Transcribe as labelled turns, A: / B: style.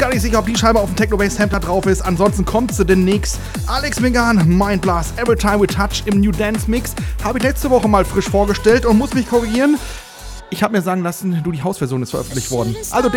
A: gar nicht sicher, ob die Scheibe auf dem Techno-Bass-Sampler drauf ist. Ansonsten kommt sie demnächst. Alex Megan, Mind Blast, Every Time We Touch im New Dance Mix. Habe ich letzte Woche mal frisch vorgestellt und muss mich korrigieren. Ich habe mir sagen lassen, die Hausversion ist veröffentlicht worden. Also